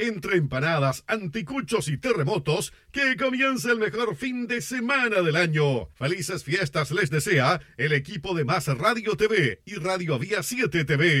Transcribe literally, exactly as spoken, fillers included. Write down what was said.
Entre empanadas, anticuchos y terremotos, que comience el mejor fin de semana del año. Felices fiestas les desea el equipo de Más Radio T V y Radio Vía siete T V.